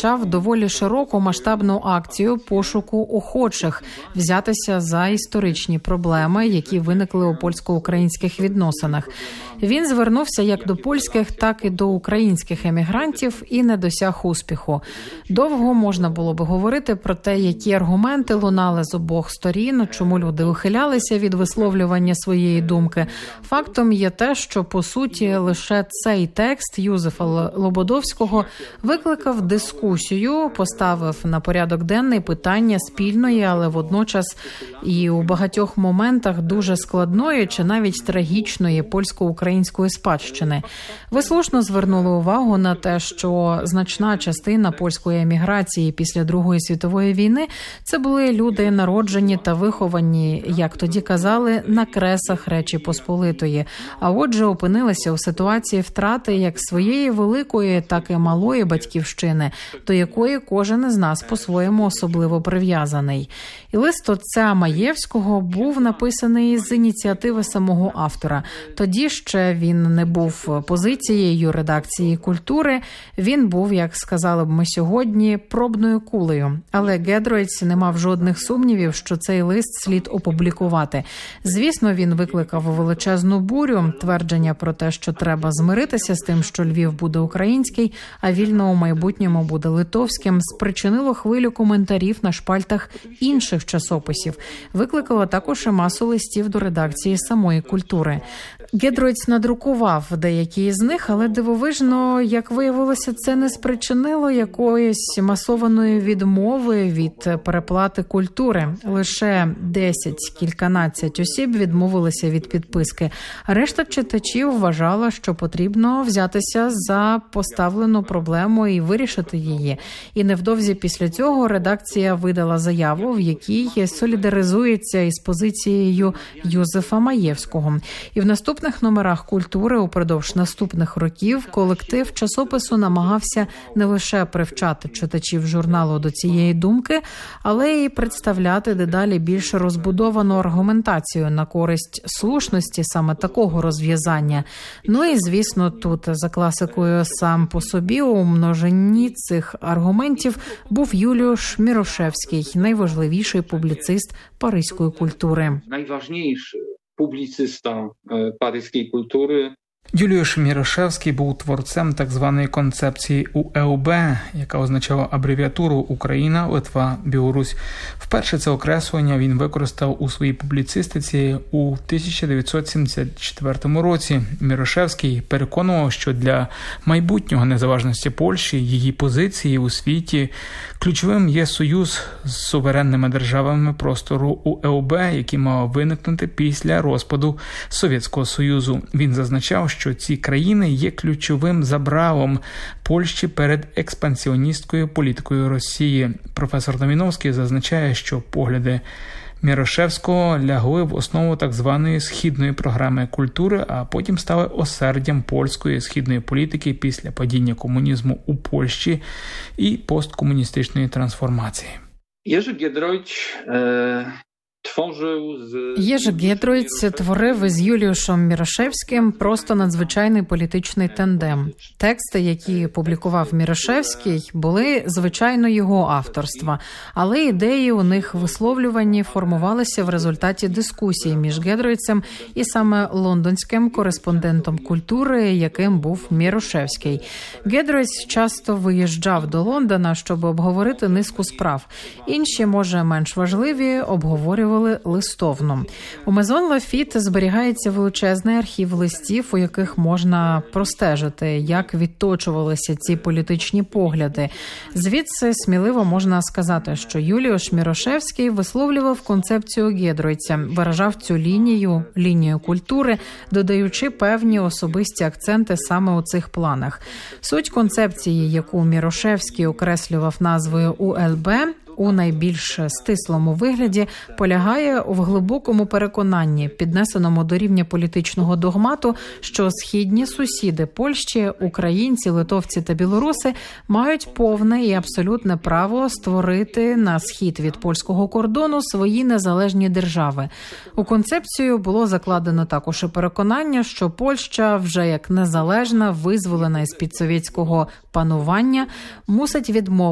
розпочав доволі широку масштабну акцію пошуку охочих взятися за історичні проблеми, які виникли у польсько-українських відносинах. Він звернувся як до польських, так і до українських емігрантів і не досяг успіху. Довго можна було би говорити про те, які аргументи лунали з обох сторін, чому люди ухилялися від висловлювання своєї думки. Фактом є те, що, по суті, лише цей текст Юзефа Лободовського викликав дискусію, поставив на порядок денний питання спільної, але водночас і у багатьох моментах дуже складної чи навіть трагічної польсько-української спадщини. Ви слушно звернули увагу на те, що значна частина польської еміграції після Другої світової війни – це були люди народжені та виховані, як тоді казали, на кресах Речі Посполитої, а отже опинилися у ситуації втрати як своєї великої, так і малої батьківщини, до якої кожен із нас по-своєму особливо прив'язаний. І лист отця Маєвського був написаний з ініціативи самого автора. Тоді ще він не був позицією редакції «Культури», він був, як сказали б ми сьогодні, пробною кулею. Але Гедройц не мав жодних сумнівів, що цей лист слід опублікувати. Звісно, він викликав величезну бурю, твердження про те, що треба змиритися з тим, що Львів буде український, а Вільно у майбутньому буде литовським, спричинило хвилю коментарів на шпальтах інших часописів. Викликало також і масу листів до редакції самої «Культури». Гедройц надрукував деякі з них, але дивовижно, як виявилося, це не спричинило якоїсь масованої відмови від переплати «Культури». Лише 10-кільканадцять осіб відмовилися від підписки. Решта читачів вважала, що потрібно взятися за поставлену проблему і вирішити її. І невдовзі після цього редакція видала заяву, в якій солідаризується із позицією Юзефа Маєвського. І в наступних номерах «Культури» упродовж наступних років колектив часопису намагався не лише привчати читачів журналу до цієї думки, але й представляти дедалі більш розбудовану аргументацію на користь слушності саме такого розв'язання. Ну і, звісно, тут за класикою сам по собі у множині цих аргументів був Юліуш Мірошевський, найважливіший публіцист паризької культури. Найважливіший публіциста паризької культури. Юліуш Мірошевський був творцем так званої концепції УЕУБ, яка означала абревіатуру «Україна, Литва, Білорусь». Вперше це окреслення він використав у своїй публіцистиці у 1974 році. Мірошевський переконував, що для майбутнього незалежності Польщі, її позиції у світі, ключовим є союз з суверенними державами простору УЕУБ, який мав виникнути після розпаду Совєтського Союзу. Він зазначав, що ці країни є ключовим забралом Польщі перед експансіоністською політикою Росії. Професор Новіновський зазначає, що погляди Мірошевського лягли в основу так званої східної програми «Культури», а потім стали осердям польської східної політики після падіння комунізму у Польщі і посткомуністичної трансформації. Єжи Гедройц творив із Юліушем Мірошевським просто надзвичайний політичний тандем. Тексти, які публікував Мірошевський, були, звичайно, його авторства, але ідеї у них висловлювані формувалися в результаті дискусії між Гедройцем і саме лондонським кореспондентом «Культури», яким був Мірошевський. Гедройц часто виїжджав до Лондона, щоб обговорити низку справ. Інші, може, менш важливі, обговорювали листовно. У Мезон Лафіт зберігається величезний архів листів, у яких можна простежити, як відточувалися ці політичні погляди. Звідси сміливо можна сказати, що Юліуш Мірошевський висловлював концепцію Гедройця, виражав цю лінію культури, додаючи певні особисті акценти саме у цих планах. Суть концепції, яку Мірошевський окреслював назвою УЛБ, у найбільш стислому вигляді полягає в глибокому переконанні, піднесеному до рівня політичного догмату, що східні сусіди Польщі, українці, литовці та білоруси мають повне і абсолютне право створити на схід від польського кордону свої незалежні держави. У концепцію було закладено також і переконання, що Польща вже як незалежна, визволена із-під совєтського панування, мусить відмовити